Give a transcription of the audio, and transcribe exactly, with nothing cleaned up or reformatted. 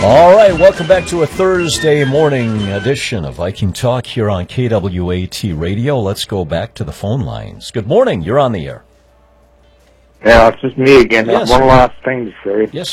All right, welcome back to a Thursday morning edition of Viking Talk here on K W A T Radio. Let's go back to the phone lines. Good morning. You're on the air. Yeah, it's just me again. Yes. One last thing to say. Yes,